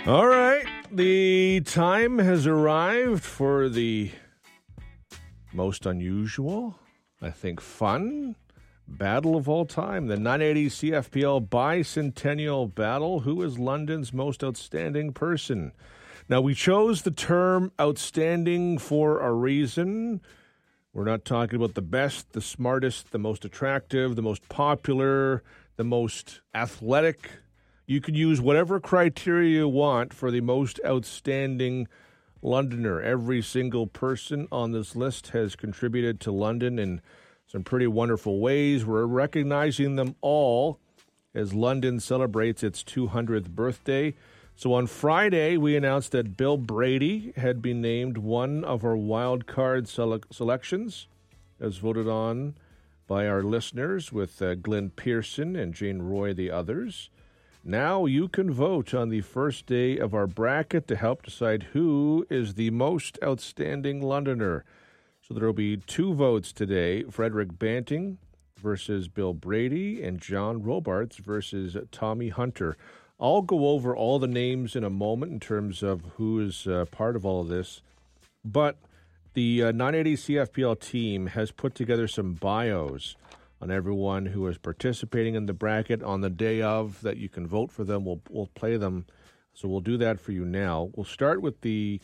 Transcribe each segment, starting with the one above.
All right, the time has arrived for the most unusual, I think fun, battle of all time, the 980 CFPL Bicentennial Battle. Who is London's most outstanding person? Now, we chose the term outstanding for a reason. We're not talking about the best, the smartest, the most attractive, the most popular, the most athletic. You can use whatever criteria you want for the most outstanding Londoner. Every single person on this list has contributed to London in some pretty wonderful ways. We're recognizing them all as London celebrates its 200th birthday. So on Friday, we announced that Bill Brady had been named one of our wild card selections, as voted on by our listeners, with Glenn Pearson and Jane Roy the others. Now you can vote on the first day of our bracket to help decide who is the most outstanding Londoner. So there will be two votes today, Frederick Banting versus Bill Brady and John Robarts versus Tommy Hunter. I'll go over all the names in a moment in terms of who is part of all of this. But the 980 CFPL team has put together some bios on everyone who is participating in the bracket on the day of that you can vote for them. We'll play them, so we'll do that for you now. We'll start with the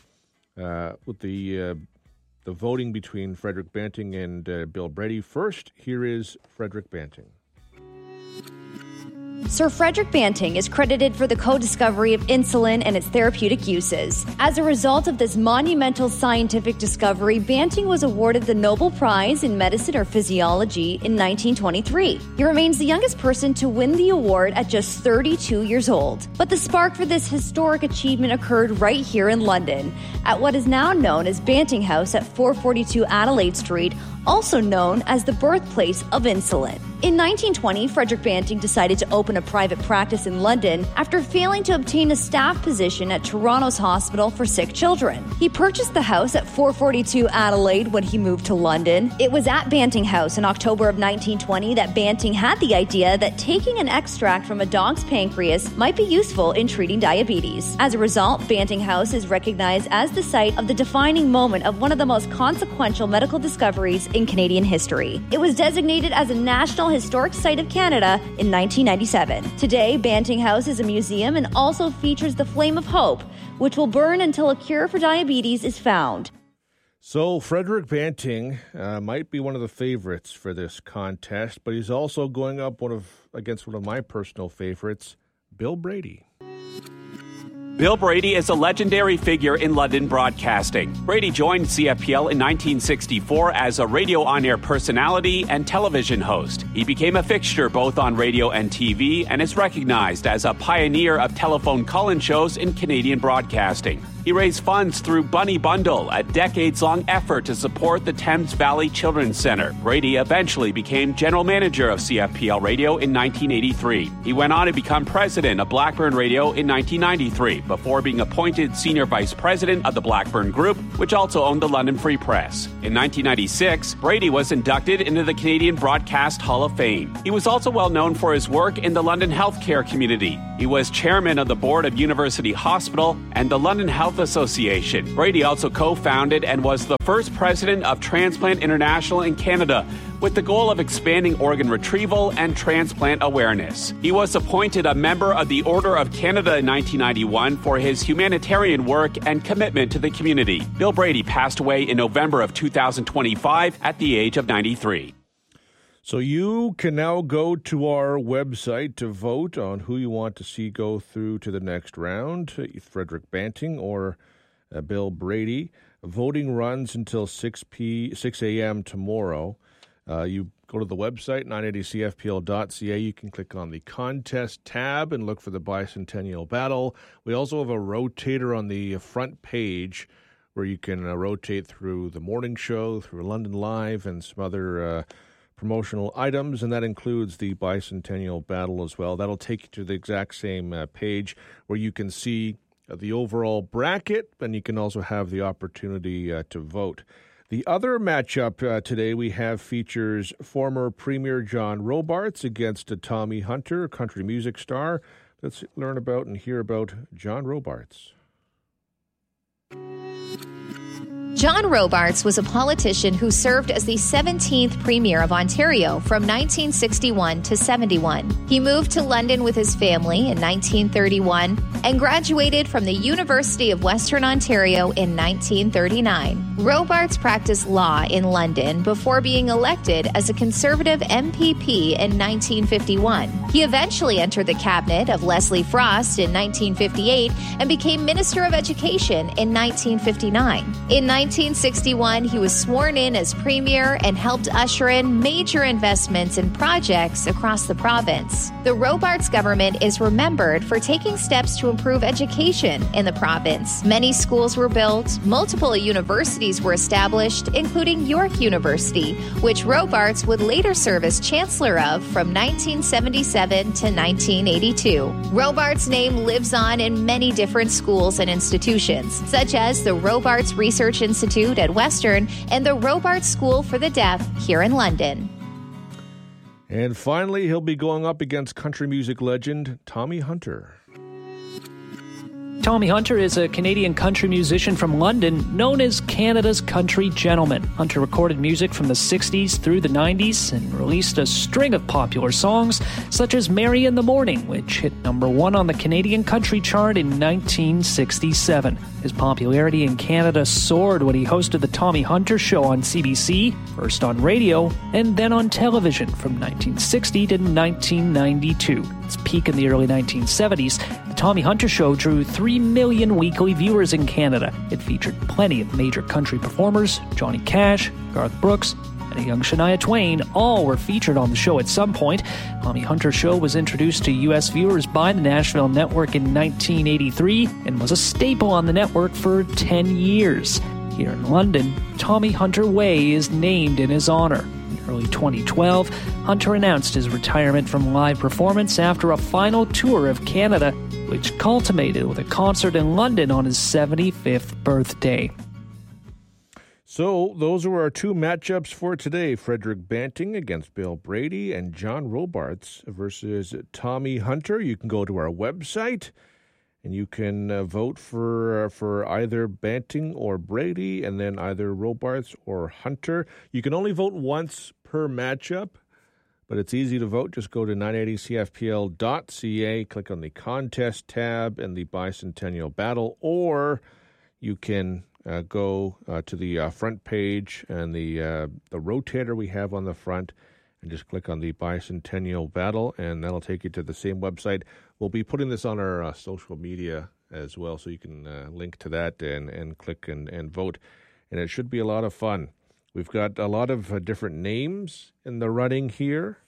voting between Frederick Banting and Bill Brady. First, here is Frederick Banting. Sir Frederick Banting is credited for the co-discovery of insulin and its therapeutic uses. As a result of this monumental scientific discovery, Banting was awarded the Nobel Prize in Medicine or Physiology in 1923. He remains the youngest person to win the award at just 32 years old. But the spark for this historic achievement occurred right here in London, at what is now known as Banting House at 442 Adelaide Street, also known as the birthplace of insulin. In 1920, Frederick Banting decided to open a private practice in London after failing to obtain a staff position at Toronto's Hospital for Sick Children. He purchased the house at 442 Adelaide when he moved to London. It was at Banting House in October of 1920 that Banting had the idea that taking an extract from a dog's pancreas might be useful in treating diabetes. As a result, Banting House is recognized as the site of the defining moment of one of the most consequential medical discoveries in Canadian history. It was designated as a National Historic Site of Canada in 1997. Today, Banting House is a museum and also features the Flame of Hope, which will burn until a cure for diabetes is found. So Frederick Banting might be one of the favorites for this contest, but he's also going up against one of my personal favorites, Bill Brady. Bill Brady is a legendary figure in London broadcasting. Brady joined CFPL in 1964 as a radio on-air personality and television host. He became a fixture both on radio and TV and is recognized as a pioneer of telephone call-in shows in Canadian broadcasting. He raised funds through Bunny Bundle, a decades-long effort to support the Thames Valley Children's Center. Brady eventually became general manager of CFPL Radio in 1983. He went on to become president of Blackburn Radio in 1993, before being appointed senior vice president of the Blackburn Group, which also owned the London Free Press. In 1996, Brady was inducted into the Canadian Broadcast Hall of Fame. He was also well known for his work in the London healthcare community. He was chairman of the board of University Hospital and the London Health Association. Brady also co-founded and was the first president of Transplant International in Canada, with the goal of expanding organ retrieval and transplant awareness. He was appointed a member of the Order of Canada in 1991 for his humanitarian work and commitment to the community. Bill Brady passed away in November of 2025 at the age of 93. So you can now go to our website to vote on who you want to see go through to the next round, Frederick Banting or Bill Brady. Voting runs until 6 a.m. tomorrow. You go to the website, 980cfpl.ca. You can click on the contest tab and look for the Bicentennial Battle. We also have a rotator on the front page where you can rotate through the morning show, through London Live, and some other promotional items, and that includes the Bicentennial Battle as well. That'll take you to the exact same page where you can see the overall bracket, and you can also have the opportunity to vote. The other matchup today we have features former Premier John Robarts against Tommy Hunter, country music star, Let's learn about and hear about John Robarts. John Robarts was a politician who served as the 17th Premier of Ontario from 1961 to 71. He moved to London with his family in 1931 and graduated from the University of Western Ontario in 1939. Robarts practiced law in London before being elected as a Conservative MPP in 1951. He eventually entered the cabinet of Leslie Frost in 1958 and became Minister of Education in 1959. In 1961, he was sworn in as Premier and helped usher in major investments in projects across the province. The Robarts government is remembered for taking steps to improve education in the province. Many schools were built, multiple universities were established, including York University, which Robarts would later serve as Chancellor of from 1977 to 1982. Robarts' name lives on in many different schools and institutions, such as the Robarts Research Institute at Western and the Robarts School for the Deaf here in London. And finally, he'll be going up against country music legend Tommy Hunter. Tommy Hunter is a Canadian country musician from London, known as Canada's country gentleman. Hunter recorded music from the 60s through the 90s and released a string of popular songs, such as Mary in the Morning, which hit #1 on the Canadian country chart in 1967. His popularity in Canada soared when he hosted the Tommy Hunter Show on CBC, first on radio and then on television from 1960 to 1992. Its peak in the early 1970s, the Tommy Hunter Show drew 3 million weekly viewers in Canada. It featured plenty of major country performers. Johnny Cash, Garth Brooks, and a young Shania Twain all were featured on the show at some point. Tommy Hunter Show was introduced to U.S. viewers by the Nashville Network in 1983 and was a staple on the network for 10 years. Here in London, Tommy Hunter Way is named in his honor. In early 2012, Hunter announced his retirement from live performance after a final tour of Canada, which culminated with a concert in London on his 75th birthday. So those are our two matchups for today. Frederick Banting against Bill Brady and John Robarts versus Tommy Hunter. You can go to our website and you can vote for either Banting or Brady and then either Robarts or Hunter. You can only vote once per matchup, but it's easy to vote. Just go to 980cfpl.ca, click on the contest tab and the bicentennial battle, or you can go to the front page and the rotator we have on the front and just click on the bicentennial battle, and that'll take you to the same website. We'll be putting this on our social media as well, so you can link to that and click and vote. And it should be a lot of fun. We've got a lot of different names in the running here.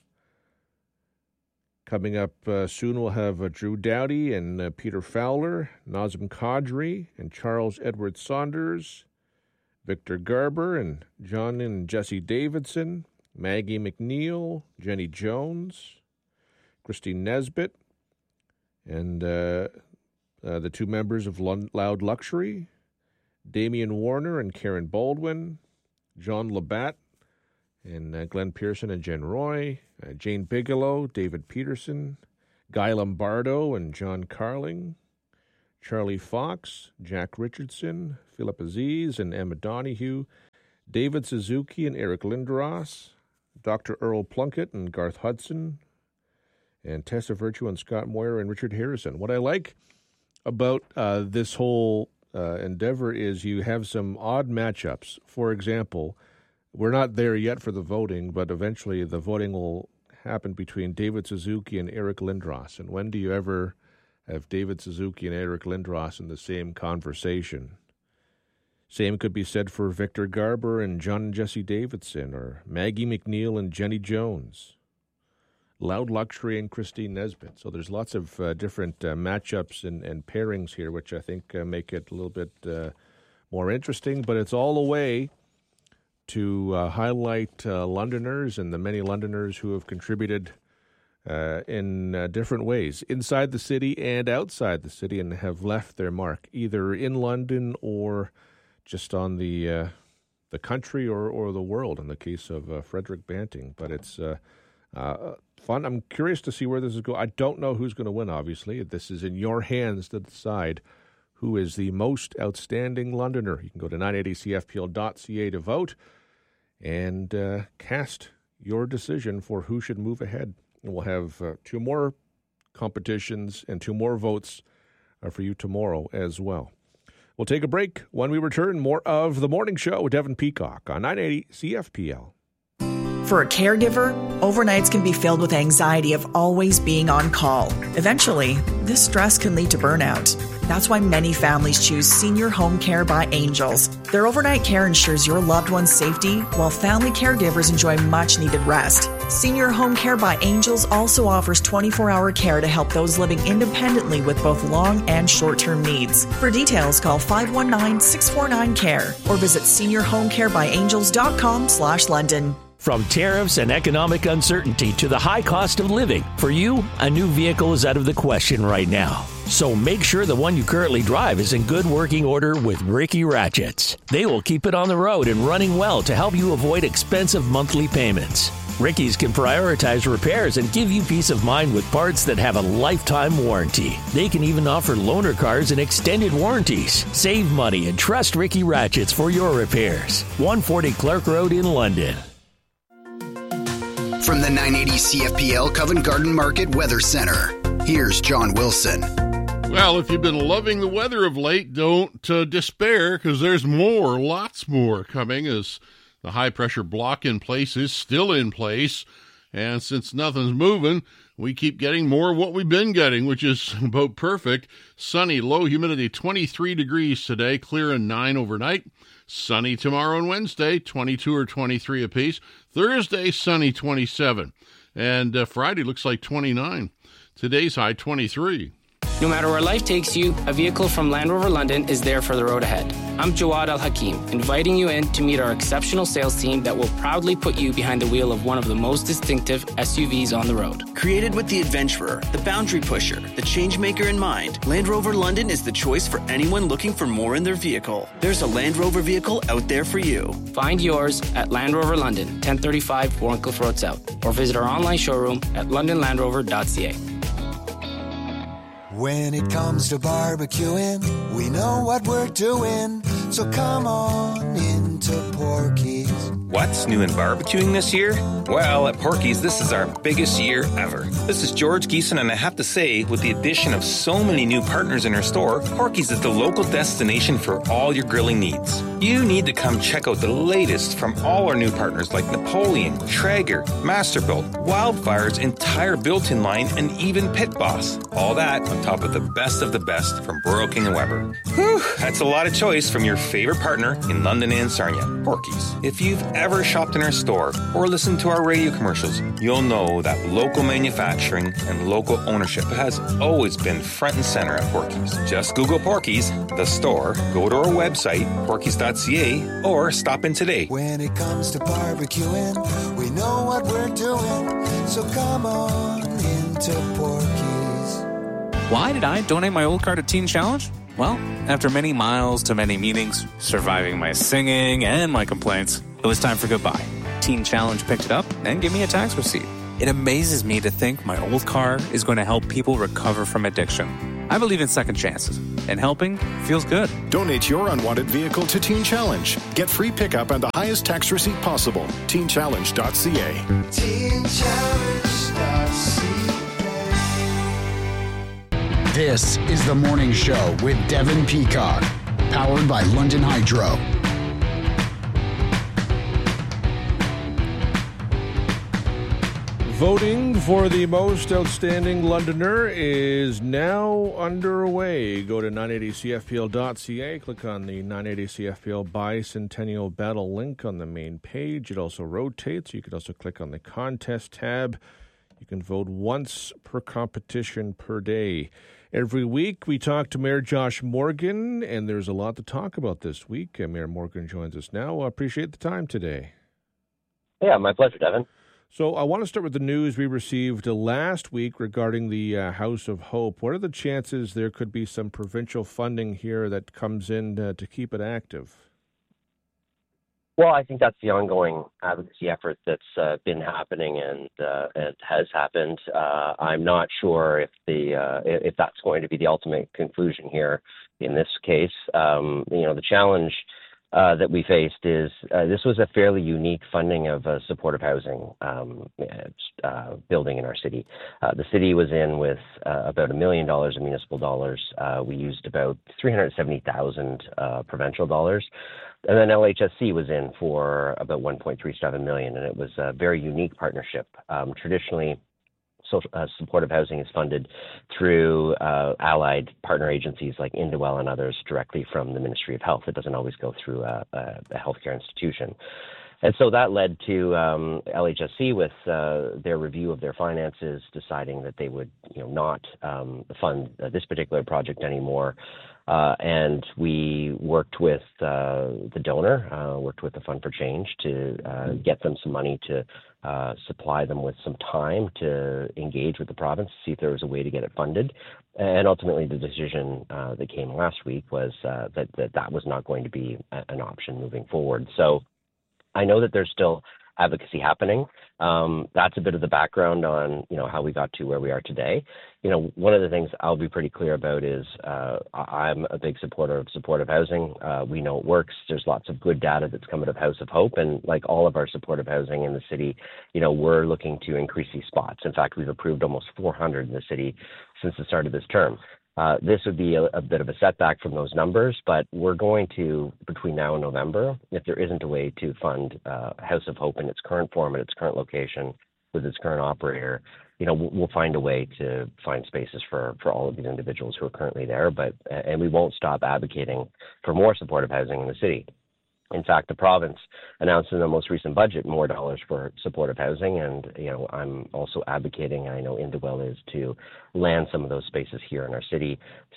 Coming up soon, we'll have Drew Doughty and Peter Fowler, Nazem Kadri and Charles Edward Saunders, Victor Garber and John and Jesse Davidson, Maggie McNeil, Jenny Jones, Christine Nesbitt, and the two members of Loud Luxury, Damian Warner and Karen Baldwin, John Labatt, and Glenn Pearson and Jen Roy, Jane Bigelow, David Peterson, Guy Lombardo and John Carling, Charlie Fox, Jack Richardson, Philip Aziz and Emma Donahue, David Suzuki and Eric Lindros, Dr. Earl Plunkett and Garth Hudson, and Tessa Virtue and Scott Moyer and Richard Harrison. What I like about this whole endeavor is you have some odd matchups. For example, we're not there yet for the voting, but eventually the voting will happen between David Suzuki and Eric Lindros. And when do you ever have David Suzuki and Eric Lindros in the same conversation? Same could be said for Victor Garber and John and Jesse Davidson, or Maggie McNeil and Jenny Jones, Loud Luxury and Christine Nesbitt. So there's lots of different matchups and pairings here, which I think make it a little bit more interesting. But it's all a way to highlight Londoners and the many Londoners who have contributed in different ways, inside the city and outside the city, and have left their mark, either in London or just on the country or the world, in the case of Frederick Banting. But it's a Fun. I'm curious to see where this is going. I don't know who's going to win, obviously. This is in your hands to decide who is the most outstanding Londoner. You can go to 980cfpl.ca to vote and cast your decision for who should move ahead. And we'll have 2 more competitions and 2 more votes for you tomorrow as well. We'll take a break. When we return, more of The Morning Show with Devin Peacock on 980 CFPL. For a caregiver, overnights can be filled with anxiety of always being on call. Eventually, this stress can lead to burnout. That's why many families choose Senior Home Care by Angels. Their overnight care ensures your loved one's safety, while family caregivers enjoy much-needed rest. Senior Home Care by Angels also offers 24-hour care to help those living independently with both long and short-term needs. For details, call 519-649-CARE or visit seniorhomecarebyangels.com/London. From tariffs and economic uncertainty to the high cost of living, for you, a new vehicle is out of the question right now. So make sure the one you currently drive is in good working order with Ricky Ratchets. They will keep it on the road and running well to help you avoid expensive monthly payments. Ricky's can prioritize repairs and give you peace of mind with parts that have a lifetime warranty. They can even offer loaner cars and extended warranties. Save money and trust Ricky Ratchets for your repairs. 140 Clark Road in London. From the 980 CFPL Covent Garden Market Weather Center, here's John Wilson. Well, if you've been loving the weather of late, don't despair, because there's more, lots more coming, as the high-pressure block in place is still in place. And since nothing's moving, we keep getting more of what we've been getting, which is about perfect. Sunny, low humidity, 23 degrees today, clear and 9 overnight. Sunny tomorrow and Wednesday, 22 or 23 apiece. Thursday, sunny, 27. And Friday looks like 29. Today's high, 23. No matter where life takes you, a vehicle from Land Rover London is there for the road ahead. I'm Jawad Al-Hakim, inviting you in to meet our exceptional sales team that will proudly put you behind the wheel of one of the most distinctive SUVs on the road. Created with the adventurer, the boundary pusher, the changemaker in mind, Land Rover London is the choice for anyone looking for more in their vehicle. There's a Land Rover vehicle out there for you. Find yours at Land Rover London, 1035 Warncliffe Road South, or visit our online showroom at londonlandrover.ca. When it comes to barbecuing, we know what we're doing, so come on into Porky's. What's new in barbecuing this year? Well, at Porky's, this is our biggest year ever. This is George Geeson, and I have to say, with the addition of so many new partners in our store, Porky's is the local destination for all your grilling needs. You need to come check out the latest from all our new partners like Napoleon, Traeger, Masterbuilt, Wildfire's entire built-in line, and even Pit Boss. All that on top of the best from Royal King & Weber. Whew, that's a lot of choice from your favorite partner in London and Sarnia, Porky's. If you've ever shopped in our store or listened to our radio commercials, you'll know that local manufacturing and local ownership has always been front and center at Porky's. Just Google Porky's, the store, go to our website, porkys.ca, or stop in today. When it comes to barbecuing, we know what we're doing, so come on into Porky's. Why did I donate my old car to Teen Challenge? Well, after many miles to many meetings, surviving my singing and my complaints, it was time for goodbye. Teen Challenge picked it up and gave me a tax receipt. It amazes me to think my old car is going to help people recover from addiction. I believe in second chances, and helping feels good. Donate your unwanted vehicle to Teen Challenge. Get free pickup and the highest tax receipt possible. TeenChallenge.ca. TeenChallenge.ca. This is The Morning Show with Devin Peacock, powered by London Hydro. Voting for the most outstanding Londoner is now underway. Go to 980cfpl.ca, click on the 980CFPL Bicentennial Battle link on the main page. It also rotates. You can also click on the contest tab. You can vote once per competition per day. Every week, we talk to Mayor Josh Morgan, and there's a lot to talk about this week. Mayor Morgan joins us now. I appreciate the time today. Yeah, my pleasure, Devin. So I want to start with the news we received last week regarding the House of Hope. What are the chances there could be some provincial funding here that comes in to keep it active? Well, I think that's the ongoing advocacy effort that's been happening and has happened. I'm not sure if that's going to be the ultimate conclusion here in this case. The challenge that we faced is this was a fairly unique funding of supportive housing building in our city. The city was in with about $1 million of municipal dollars. We used about $370,000 provincial dollars. And then LHSC was in for about $1.37 million, and it was a very unique partnership. Traditionally, supportive housing is funded through allied partner agencies like Indwell and others directly from the Ministry of Health. It doesn't always go through a healthcare institution. And so that led to LHSC with their review of their finances deciding that they would not fund this particular project anymore. And we worked with the donor, worked with the Fund for Change to get them some money to supply them with some time to engage with the province, see if there was a way to get it funded. And ultimately the decision that came last week was that was not going to be an option moving forward. So I know that there's still advocacy happening. That's a bit of the background on, how we got to where we are today. One of the things I'll be pretty clear about is I'm a big supporter of supportive housing. We know it works. There's lots of good data that's come out of House of Hope. And like all of our supportive housing in the city, we're looking to increase these spots. In fact, we've approved almost 400 in the city since the start of this term. This would be a bit of a setback from those numbers, but we're going to, between now and November, if there isn't a way to fund House of Hope in its current form, at its current location, with its current operator, we'll find a way to find spaces for all of these individuals who are currently there. And we won't stop advocating for more supportive housing in the city. In fact, the province announced in the most recent budget more dollars for supportive housing, and I'm also advocating, and I know Indwell is, to land some of those spaces here in our city.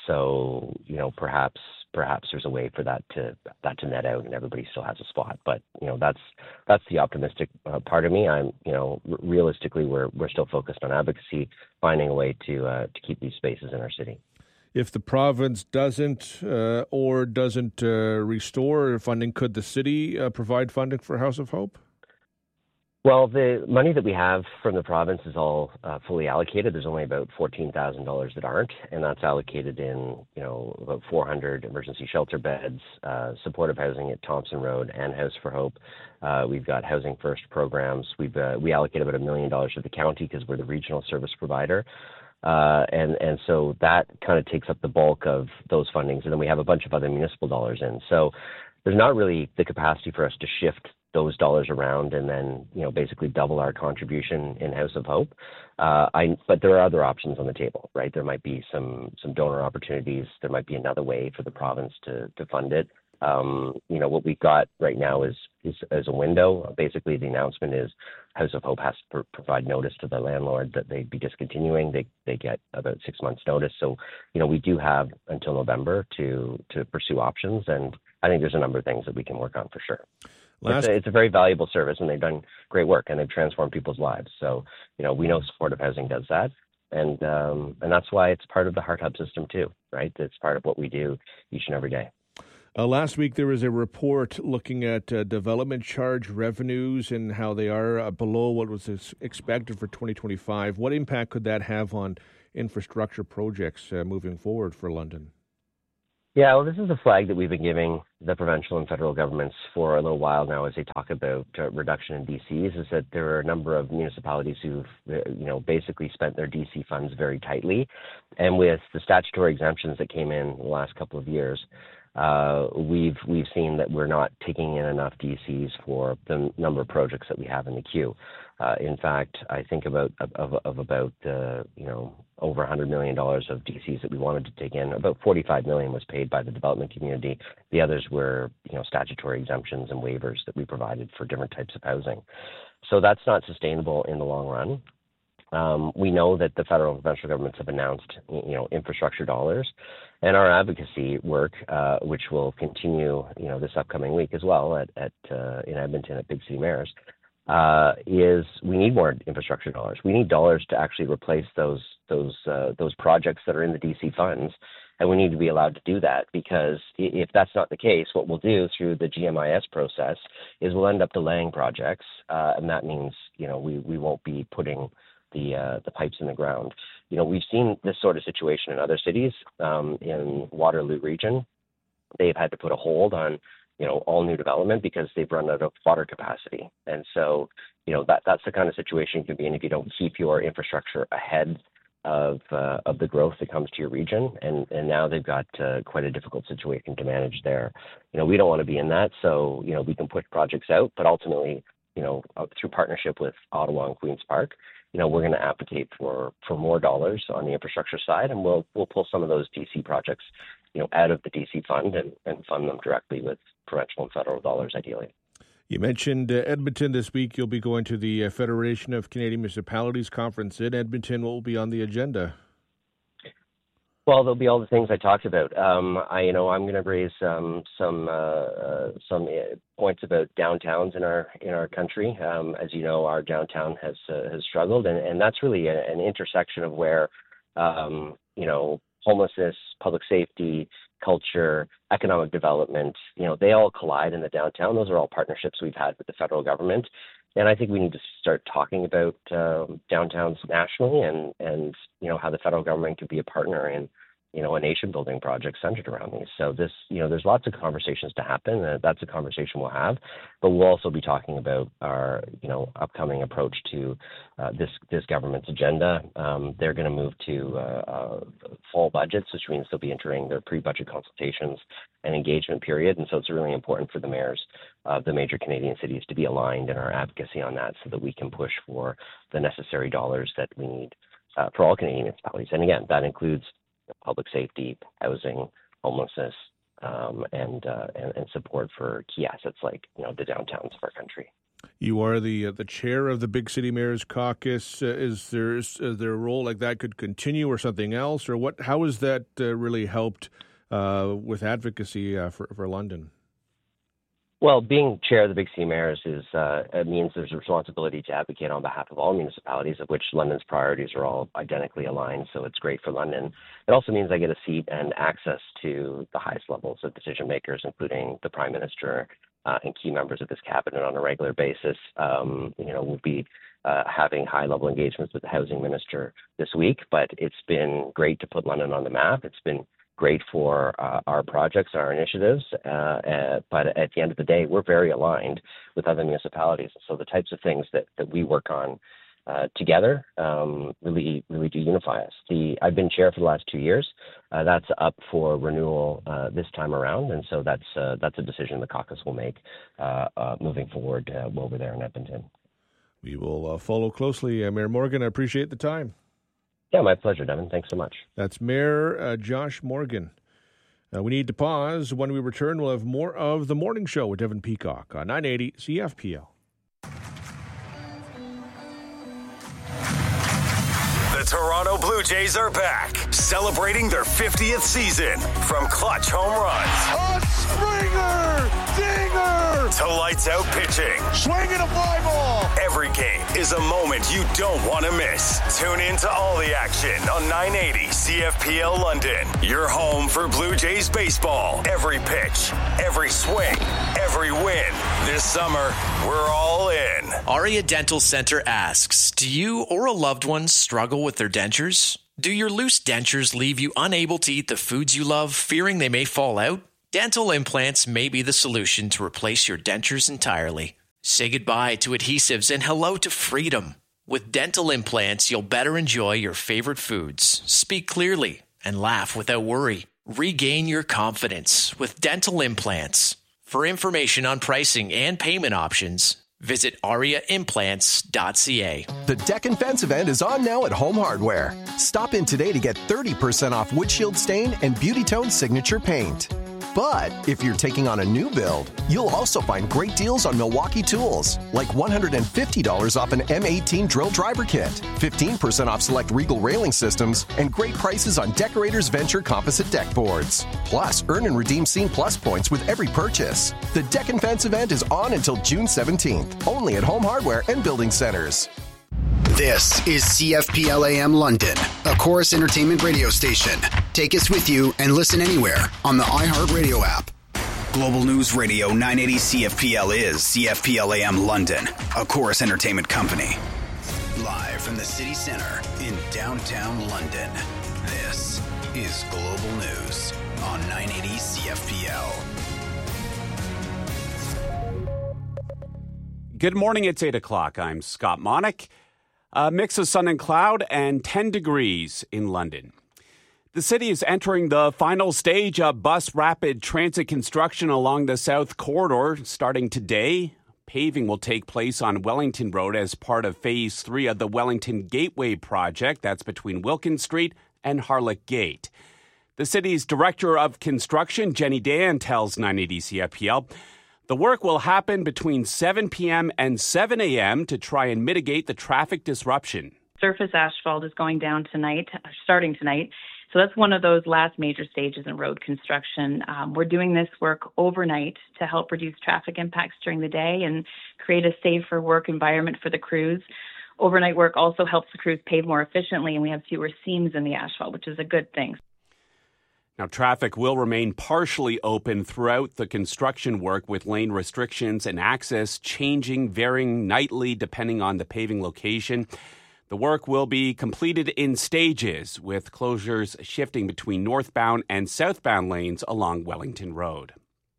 So perhaps there's a way for that to net out, and everybody still has a spot. But that's the optimistic part of me. I'm realistically we're still focused on advocacy, finding a way to keep these spaces in our city. If the province doesn't restore funding, could the city provide funding for House of Hope? Well, the money that we have from the province is all fully allocated. There's only about $14,000 that aren't, and that's allocated in about 400 emergency shelter beds, supportive housing at Thompson Road, and House for Hope. We've got Housing First programs. We allocate about $1 million to the county because we're the regional service provider. And so that kind of takes up the bulk of those fundings. And then we have a bunch of other municipal dollars in. So there's not really the capacity for us to shift those dollars around and then, basically double our contribution in House of Hope. But there are other options on the table, right? There might be some donor opportunities. There might be another way for the province to fund it. What we've got right now is a window. Basically, the announcement is House of Hope has to provide notice to the landlord that they'd be discontinuing. They get about 6 months notice. So, we do have until November to pursue options. And I think there's a number of things that we can work on for sure. It's a very valuable service, and they've done great work, and they've transformed people's lives. So, we know supportive housing does that. And that's why it's part of the Heart Hub system too, right? It's part of what we do each and every day. Last week, there was a report looking at development charge revenues and how they are below what was expected for 2025. What impact could that have on infrastructure projects moving forward for London? Yeah, well, this is a flag that we've been giving the provincial and federal governments for a little while now as they talk about reduction in DCs, is that there are a number of municipalities who've, basically spent their DC funds very tightly. And with the statutory exemptions that came in the last couple of years, we've seen that we're not taking in enough DCs for the number of projects that we have in the queue. In fact, I think about over $100 million of DCs that we wanted to take in. About $45 million was paid by the development community. The others were, statutory exemptions and waivers that we provided for different types of housing. So that's not sustainable in the long run. We know that the federal and provincial governments have announced, infrastructure dollars, and our advocacy work, which will continue, this upcoming week as well in Edmonton at Big City Mayors, is we need more infrastructure dollars. We need dollars to actually replace those projects that are in the DC funds And we need to be allowed to do that, because if that's not the case, what we'll do through the GMIS process is we'll end up delaying projects. And that means, we won't be putting the pipes in the ground. We've seen this sort of situation in other cities in Waterloo region. They've had to put a hold on, all new development because they've run out of water capacity. And so, that's the kind of situation you can be in if you don't keep your infrastructure ahead of the growth that comes to your region. And now they've got quite a difficult situation to manage there. We don't want to be in that. So, we can push projects out, but ultimately, through partnership with Ottawa and Queen's Park, we're going to advocate for more dollars on the infrastructure side, and we'll pull some of those DC projects, out of the DC fund and fund them directly with provincial and federal dollars, ideally. You mentioned Edmonton this week. You'll be going to the Federation of Canadian Municipalities conference in Edmonton. What will be on the agenda? Well, there'll be all the things I talked about. I'm going to raise some points about downtowns in our country. As you know, our downtown has struggled, and that's really an intersection of where homelessness, public safety, culture, economic development, they all collide in the downtown. Those are all partnerships we've had with the federal government. And I think we need to start talking about downtowns nationally and how the federal government could be a partner in, a nation-building project centered around these. So there's lots of conversations to happen. That's a conversation we'll have. But we'll also be talking about our, upcoming approach to this government's agenda. They're going to move to fall budgets, which means they'll be entering their pre-budget consultations and engagement period. And so it's really important for the mayors of the major Canadian cities to be aligned in our advocacy on that so that we can push for the necessary dollars that we need for all Canadian municipalities. And again, that includes public safety, housing, homelessness, and support for key assets like the downtowns of our country. You are the chair of the Big City Mayors Caucus. Is there a role like that could continue, or something else, or what? How has that really helped with advocacy for London? Well, being chair of the Big City Mayors it means there's a responsibility to advocate on behalf of all municipalities, of which London's priorities are all identically aligned, so it's great for London. It also means I get a seat and access to the highest levels of decision makers, including the Prime Minister and key members of this cabinet on a regular basis. We'll be having high-level engagements with the Housing Minister this week, but it's been great to put London on the map. It's been great for our projects, our initiatives, but at the end of the day, we're very aligned with other municipalities. So the types of things that we work on together really do unify us. I've been chair for the last 2 years. That's up for renewal this time around, and so that's a decision the caucus will make moving forward over there in Edmonton. We will follow closely. Mayor Morgan, I appreciate the time. Yeah, my pleasure, Devin. Thanks so much. That's Mayor Josh Morgan. We need to pause. When we return, we'll have more of The Morning Show with Devin Peacock on 980 CFPL. The Toronto Blue Jays are back, celebrating their 50th season. From clutch home runs, a Springer, dinger, to lights out pitching, swinging a fly ball. Every game is a moment you don't want to miss. Tune in to all the action on 980 CFPL London. Your home for Blue Jays baseball. Every pitch, every swing, every win. This summer, we're all in. Aria Dental Center asks, do you or a loved one struggle with their dentures? Do your loose dentures leave you unable to eat the foods you love, fearing they may fall out? Dental implants may be the solution to replace your dentures entirely. Say goodbye to adhesives and hello to freedom. With dental implants, you'll better enjoy your favorite foods, speak clearly, and laugh without worry. Regain your confidence with dental implants. For information on pricing and payment options, visit ariaimplants.ca. The Deck and Fence event is on now at Home Hardware. Stop in today to get 30% off windshield stain and Beauty Tone signature paint. But if you're taking on a new build, you'll also find great deals on Milwaukee tools, like $150 off an M18 drill driver kit, 15% off select Regal railing systems, and great prices on Decorators Venture composite deck boards. Plus, earn and redeem Scene Plus points with every purchase. The Deck and Fence event is on until June 17th, only at Home Hardware and Building Centers. This is CFPL AM London, a a Chorus Entertainment radio station. Take us with you and listen anywhere on the iHeartRadio app. Global News Radio 980 CFPL is CFPL AM London, a Chorus Entertainment company. Live from the city centre in downtown London, this is Global News on 980 CFPL. Good morning, it's 8 o'clock. I'm Scott Monick. A mix of sun and cloud and 10 degrees in London. The city is entering the final stage of bus rapid transit construction along the South Corridor starting today. Paving will take place on Wellington Road as part of Phase 3 of the Wellington Gateway project. That's between Wilkins Street and Harlech Gate. The city's Director of Construction, Jenny Dan, tells 980 CFPL, the work will happen between 7 p.m. and 7 a.m. to try and mitigate the traffic disruption. Surface asphalt is going down tonight, starting tonight. So that's one of those last major stages in road construction. We're doing this work overnight to help reduce traffic impacts during the day and create a safer work environment for the crews. Overnight work also helps the crews pave more efficiently, and we have fewer seams in the asphalt, which is a good thing. Now, traffic will remain partially open throughout the construction work, with lane restrictions and access varying nightly depending on the paving location. The work will be completed in stages, with closures shifting between northbound and southbound lanes along Wellington Road.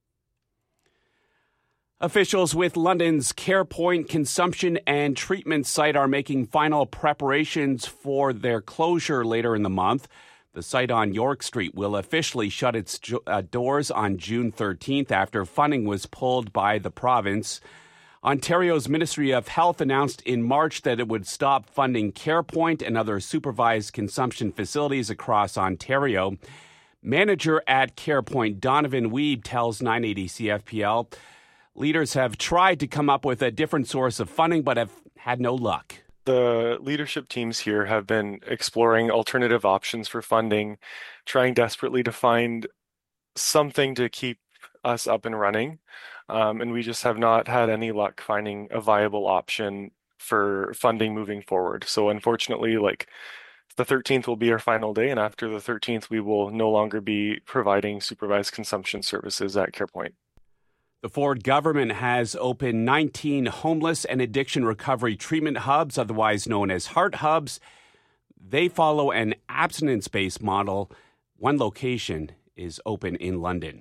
Officials with London's CarePoint consumption and treatment site are making final preparations for their closure later in the month. The site on York Street will officially shut its doors on June 13th after funding was pulled by the province. Ontario's Ministry of Health announced in March that it would stop funding CarePoint and other supervised consumption facilities across Ontario. Manager at CarePoint, Donovan Weeb, tells 980 CFPL, leaders have tried to come up with a different source of funding but have had no luck. The leadership teams here have been exploring alternative options for funding, trying desperately to find something to keep us up and running. And we just have not had any luck finding a viable option for funding moving forward. So unfortunately, the 13th will be our final day, and after the 13th, we will no longer be providing supervised consumption services at CarePoint. The Ford government has opened 19 homeless and addiction recovery treatment hubs, otherwise known as Heart Hubs. They follow an abstinence-based model. One location is open in London.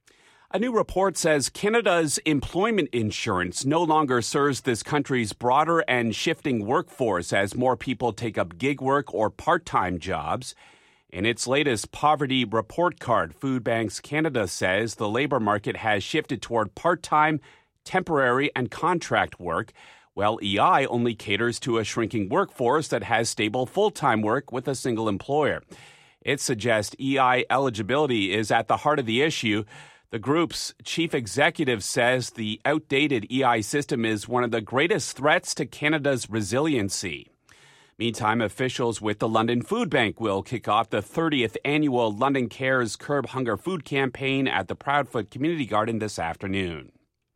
A new report says Canada's employment insurance no longer serves this country's broader and shifting workforce as more people take up gig work or part-time jobs. In its latest poverty report card, Food Banks Canada says the labor market has shifted toward part-time, temporary, and contract work, while EI only caters to a shrinking workforce that has stable full-time work with a single employer. It suggests EI eligibility is at the heart of the issue. The group's chief executive says the outdated EI system is one of the greatest threats to Canada's resiliency. Meantime, officials with the London Food Bank will kick off the 30th annual London Cares Curb Hunger Food campaign at the Proudfoot Community Garden this afternoon.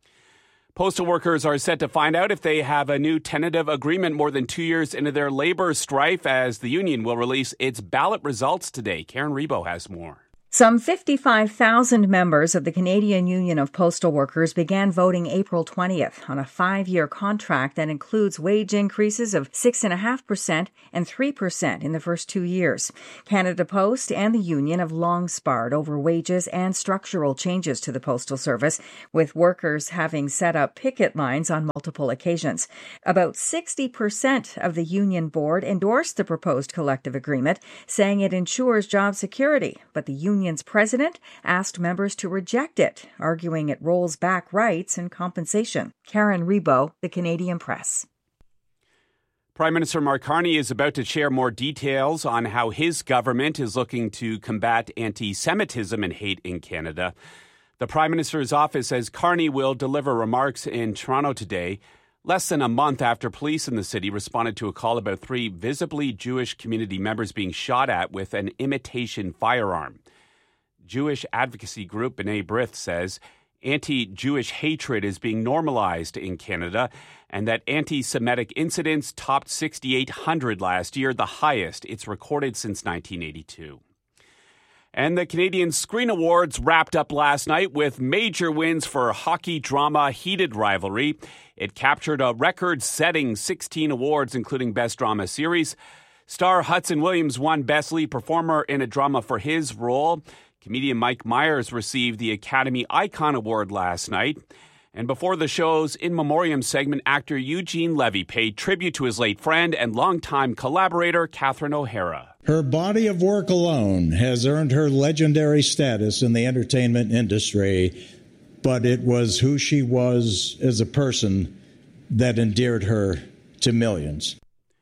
Postal workers are set to find out if they have a new tentative agreement more than 2 years into their labor strife, as the union will release its ballot results today. Karen Rebo has more. Some 55,000 members of the Canadian Union of Postal Workers began voting April 20th on a 5-year contract that includes wage increases of 6.5% and 3% in the first 2 years. Canada Post and the union have long sparred over wages and structural changes to the Postal Service, with workers having set up picket lines on multiple occasions. About 60% of the union board endorsed the proposed collective agreement, saying it ensures job security, but the union's president asked members to reject it, arguing it rolls back rights and compensation. Karen Rebo, The Canadian Press. Prime Minister Mark Carney is about to share more details on how his government is looking to combat anti-Semitism and hate in Canada. The Prime Minister's office says Carney will deliver remarks in Toronto today, less than a month after police in the city responded to a call about 3 visibly Jewish community members being shot at with an imitation firearm. Jewish advocacy group B'nai B'rith says anti-Jewish hatred is being normalized in Canada, and that anti-Semitic incidents topped 6,800 last year, the highest it's recorded since 1982. And the Canadian Screen Awards wrapped up last night with major wins for hockey drama Heated Rivalry. It captured a record-setting 16 awards, including Best Drama Series. Star Hudson Williams won Best Lead Performer in a Drama for his role. Comedian Mike Myers received the Academy Icon Award last night. And before the show's In Memoriam segment, actor Eugene Levy paid tribute to his late friend and longtime collaborator, Catherine O'Hara. Her body of work alone has earned her legendary status in the entertainment industry, but it was who she was as a person that endeared her to millions.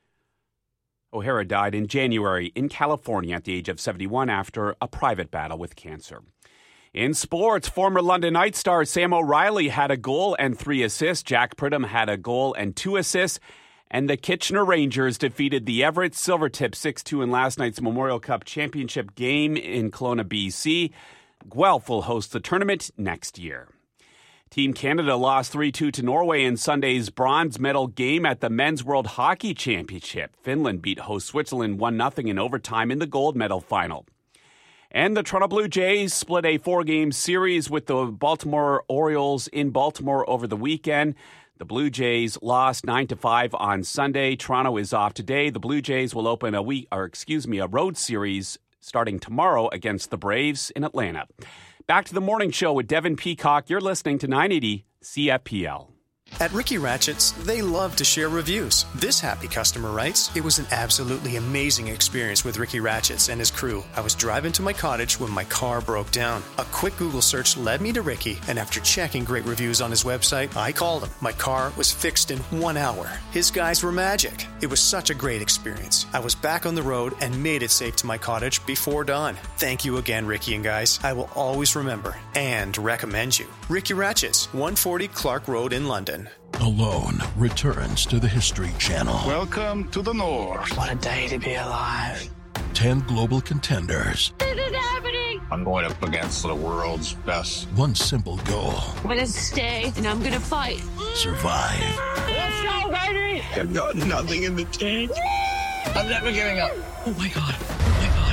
O'Hara died in January in California at the age of 71 after a private battle with cancer. In sports, former London Knights star Sam O'Reilly had a goal and 3 assists. Jack Pridham had a goal and 2 assists. And the Kitchener Rangers defeated the Everett Silvertips 6-2 in last night's Memorial Cup Championship game in Kelowna, BC. Guelph will host the tournament next year. Team Canada lost 3-2 to Norway in Sunday's bronze medal game at the Men's World Hockey Championship. Finland beat host Switzerland 1-0 in overtime in the gold medal final. And the Toronto Blue Jays split a 4-game series with the Baltimore Orioles in Baltimore over the weekend. The Blue Jays lost 9-5 on Sunday. Toronto is off today. The Blue Jays will open a road series starting tomorrow against the Braves in Atlanta. Back to the morning show with Devin Peacock. You're listening to 980 CFPL. At Ricky Ratchett's, they love to share reviews. This happy customer writes, "It was an absolutely amazing experience with Ricky Ratchett's and his crew. I was driving to my cottage when my car broke down. A quick Google search led me to Ricky, and after checking great reviews on his website, I called him. My car was fixed in 1 hour. His guys were magic. It was such a great experience. I was back on the road and made it safe to my cottage before dawn. Thank you again, Ricky and guys. I will always remember and recommend you. Ricky Ratchett's, 140 Clark Road in London." Alone returns to the History Channel. Welcome to the North. What a day to be alive. 10 global contenders. This is happening. I'm going up against the world's best. One simple goal. I'm going to stay and I'm going to fight. Survive. Let's go, baby. I've got nothing in the tank. I'm never giving up. Oh my God. Oh my God.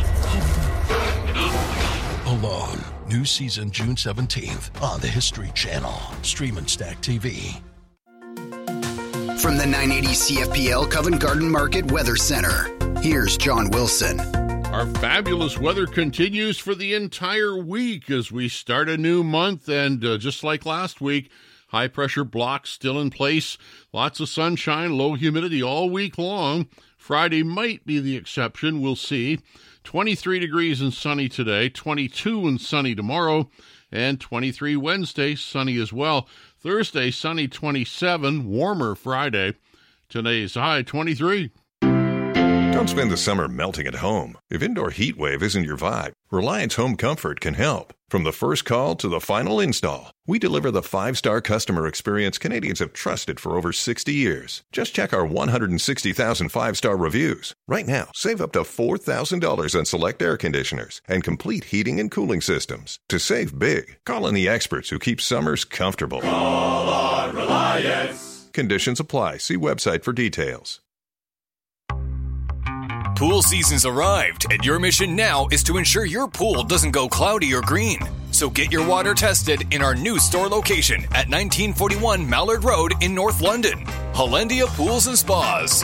Oh my God. Alone. New season June 17th on the History Channel. Stream and Stack TV. From the 980 CFPL Covent Garden Market Weather Center, here's John Wilson. Our fabulous weather continues for the entire week as we start a new month. And just like last week, high pressure blocks still in place. Lots of sunshine, low humidity all week long. Friday might be the exception. We'll see. 23 degrees and sunny today, 22 and sunny tomorrow, and 23 Wednesday, sunny as well. Thursday, sunny 27, warmer Friday. Today's high 23. Don't spend the summer melting at home. If indoor heat wave isn't your vibe, Reliance Home Comfort can help. From the first call to the final install, we deliver the 5-star customer experience Canadians have trusted for over 60 years. Just check our 160,000 5-star reviews. Right now, save up to $4,000 on select air conditioners and complete heating and cooling systems. To save big, call in the experts who keep summers comfortable. Call on Reliance. Conditions apply. See website for details. Pool season's arrived, and your mission now is to ensure your pool doesn't go cloudy or green. So get your water tested in our new store location at 1941 Mallard Road in North London. Hollandia Pools and Spas.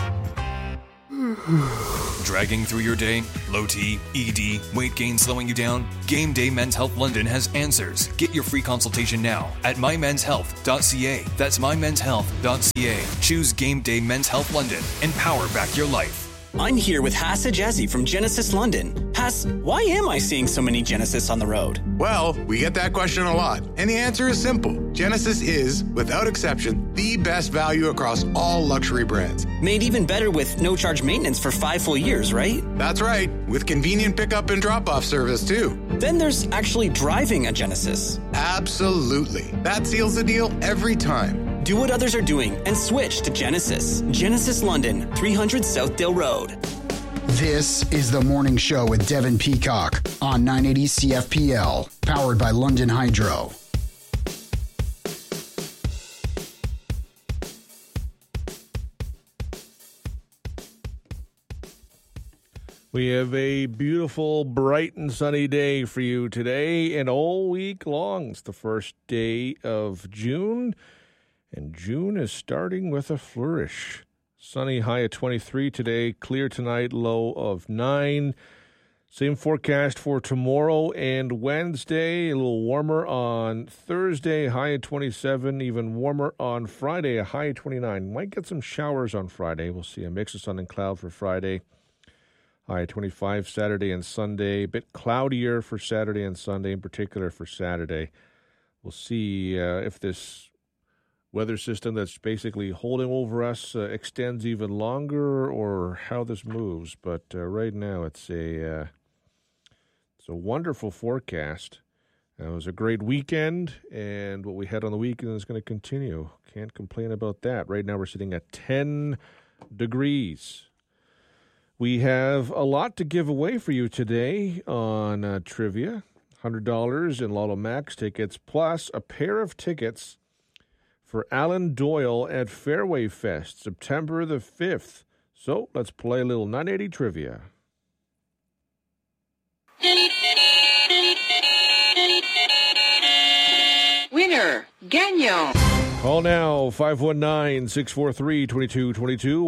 Dragging through your day? Low T, ED, weight gain slowing you down? Game Day Men's Health London has answers. Get your free consultation now at mymenshealth.ca. That's mymenshealth.ca. Choose Game Day Men's Health London and power back your life. I'm here with Haas Ajazi from Genesis London. Haas, why am I seeing so many Genesis on the road? Well, we get that question a lot, and the answer is simple. Genesis is, without exception, the best value across all luxury brands. Made even better with no-charge maintenance for 5 full years, right? That's right, with convenient pickup and drop-off service, too. Then there's actually driving a Genesis. Absolutely. That seals the deal every time. Do what others are doing and switch to Genesis. Genesis London, 300 Southdale Road. This is The Morning Show with Devin Peacock on 980 CFPL, powered by London Hydro. We have a beautiful, bright and sunny day for you today and all week long. It's the first day of June, and June is starting with a flourish. Sunny, high of 23 today, clear tonight, low of 9. Same forecast for tomorrow and Wednesday, a little warmer on Thursday, high of 27, even warmer on Friday, a high of 29. Might get some showers on Friday. We'll see a mix of sun and cloud for Friday. High 25 Saturday and Sunday. A bit cloudier for Saturday and Sunday, in particular for Saturday. We'll see if this weather system that's basically holding over us extends even longer or how this moves. But right now it's a wonderful forecast. It was a great weekend, and what we had on the weekend is going to continue. Can't complain about that. Right now we're sitting at 10 degrees. We have a lot to give away for you today on trivia. $100 in Lotto Max tickets, plus a pair of tickets for Alan Doyle at Fairway Fest, September the 5th. So let's play a little 980 trivia. Winner, Gagnon. Call now, 519-643-2222,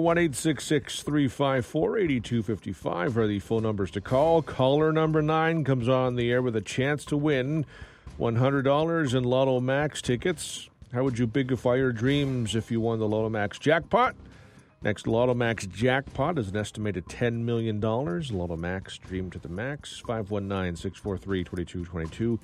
1-866-354-8255 are the phone numbers to call. Caller number 9 comes on the air with a chance to win $100 in Lotto Max tickets. How would you bigify your dreams if you won the Lotto Max jackpot? Next Lotto Max jackpot is an estimated $10 million. Lotto Max, dream to the max. 519-643-2222.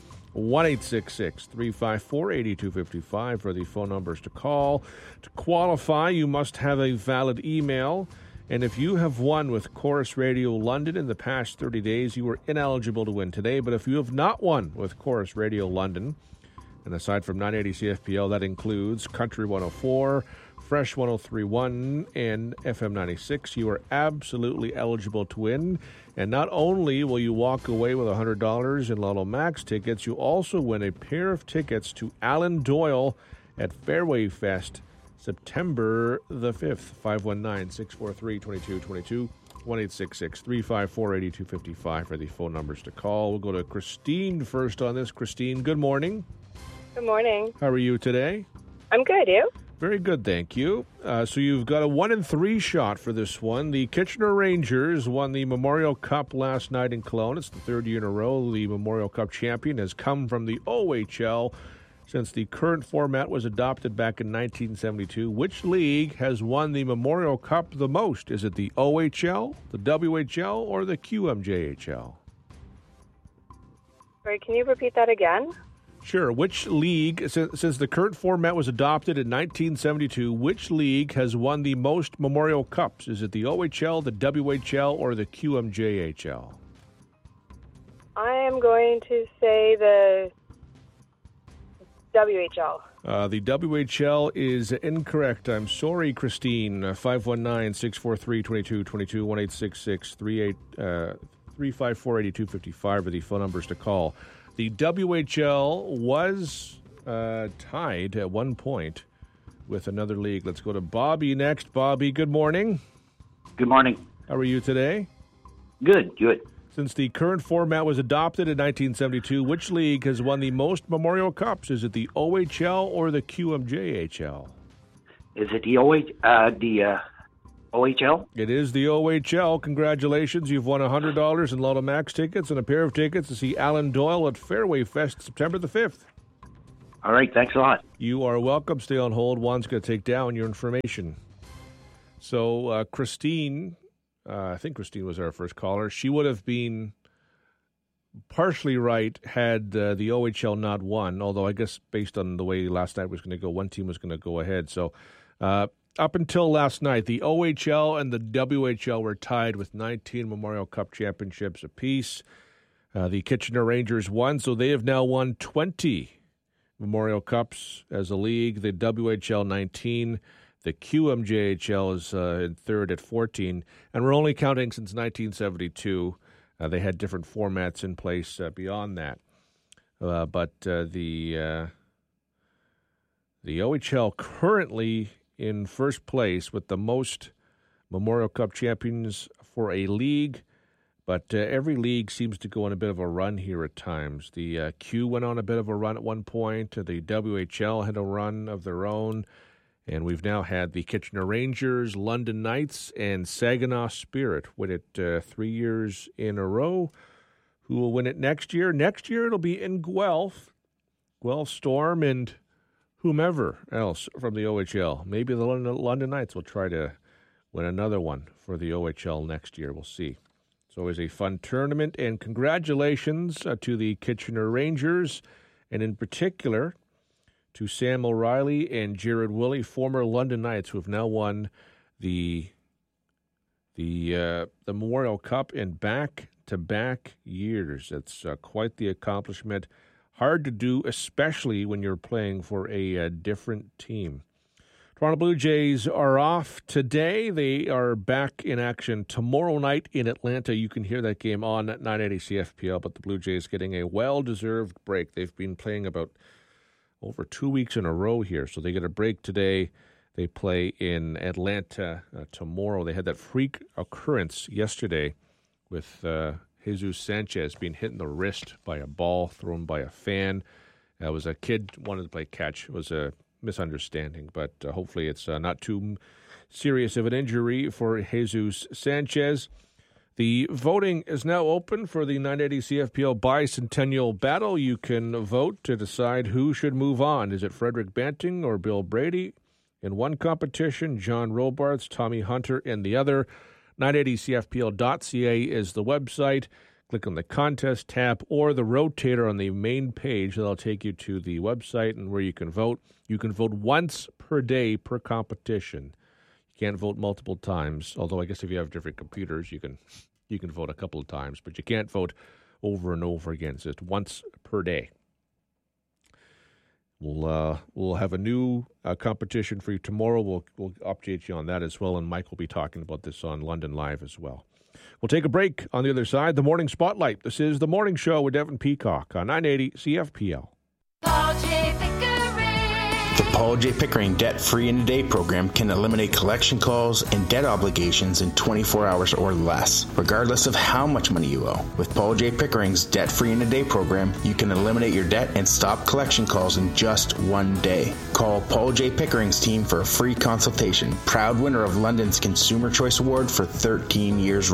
1-866-354-8255 are the phone numbers to call. To qualify, you must have a valid email. And if you have won with Chorus Radio London in the past 30 days, you are ineligible to win today. But if you have not won with Chorus Radio London, and aside from 980 CFPL, that includes Country 104, Fresh 103.1, and FM 96, you are absolutely eligible to win. And not only will you walk away with $100 in Lotto Max tickets, you also win a pair of tickets to Alan Doyle at Fairway Fest, September the 5th. 519-643-2222, 1-866-354-8255 are the phone numbers to call. We'll go to Christine first on this. Christine, good morning. Good morning. How are you today? I'm good. You? Very good, thank you. So you've got a 1-in-3 shot for this one. The Kitchener Rangers won the Memorial Cup last night in Kelowna. It's the third year in a row the Memorial Cup champion has come from the OHL since the current format was adopted back in 1972. Which league has won the Memorial Cup the most? Is it the OHL, the WHL, or the QMJHL? Sorry, can you repeat that again? Sure. Which league, since the current format was adopted in 1972, which league has won the most Memorial Cups? Is it the OHL, the WHL, or the QMJHL? I am going to say the WHL. The WHL is incorrect. I'm sorry, Christine. 519-643-2222, 1-866-354-8255 are the phone numbers to call. The WHL was tied at one point with another league. Let's go to Bobby next. Bobby, good morning. Good morning. How are you today? Good, good. Since the current format was adopted in 1972, which league has won the most Memorial Cups? Is it the OHL or the QMJHL? Is it the OHL? It is the OHL. Congratulations. You've won $100 in Lotto Max tickets and a pair of tickets to see Alan Doyle at Fairway Fest September the 5th. All right. Thanks a lot. You are welcome. Stay on hold. Juan's going to take down your information. So, Christine, I think Christine was our first caller. She would have been partially right had the OHL not won, although I guess based on the way last night was going to go, one team was going to go ahead. So, up until last night, the OHL and the WHL were tied with 19 Memorial Cup championships apiece. The Kitchener Rangers won, so they have now won 20 Memorial Cups as a league. The WHL 19, the QMJHL is in third at 14, and we're only counting since 1972. They had different formats in place beyond that, but the OHL currently in first place with the most Memorial Cup champions for a league, But every league seems to go on a bit of a run here at times. The Q went on a bit of a run at one point. The WHL had a run of their own. And we've now had the Kitchener Rangers, London Knights, and Saginaw Spirit win it 3 years in a row. Who will win it next year? Next year it'll be in Guelph Storm, and whomever else from the OHL. Maybe the London Knights will try to win another one for the OHL next year. We'll see. It's always a fun tournament, and congratulations to the Kitchener Rangers, and in particular to Sam O'Reilly and Jared Willey, former London Knights, who have now won the Memorial Cup in back-to-back years. That's quite the accomplishment. Hard to do, especially when you're playing for a different team. Toronto Blue Jays are off today. They are back in action tomorrow night in Atlanta. You can hear that game on 980 CFPL, but the Blue Jays getting a well-deserved break. They've been playing about over 2 weeks in a row here, so they get a break today. They play in Atlanta tomorrow. They had that freak occurrence yesterday with Jesus Sanchez being hit in the wrist by a ball thrown by a fan. It was a kid wanted to play catch. It was a misunderstanding, but hopefully it's not too serious of an injury for Jesus Sanchez. The voting is now open for the 980 CFPL Bicentennial Battle. You can vote to decide who should move on. Is it Frederick Banting or Bill Brady? In one competition, John Robards, Tommy Hunter in the other. 980CFPL.ca is the website. Click on the contest tab or the rotator on the main page. That'll take you to the website and where you can vote. You can vote once per day per competition. You can't vote multiple times, although I guess if you have different computers, you can vote a couple of times, but you can't vote over and over again. It's just once per day. We'll have a new competition for you tomorrow. We'll update you on that as well, and Mike will be talking about this on London Live as well. We'll take a break. On the other side, the Morning Spotlight. This is The Morning Show with Devin Peacock on 980 CFPL. Paul J. Pickering. The Paul J. Pickering Debt-Free in a Day program can eliminate collection calls and debt obligations in 24 hours or less, regardless of how much money you owe. With Paul J. Pickering's Debt-Free in a Day program, you can eliminate your debt and stop collection calls in just 1 day. Call Paul J. Pickering's team for a free consultation. Proud winner of London's Consumer Choice Award for 13 years